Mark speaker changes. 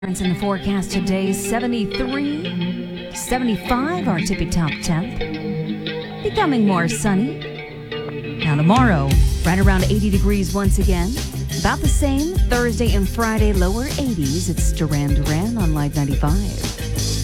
Speaker 1: In the forecast today, 73, 75, our tippy top temp. Becoming more sunny. Now tomorrow, right around 80 degrees once again. About the same Thursday and Friday, lower 80s. It's Duran Duran on Live 95.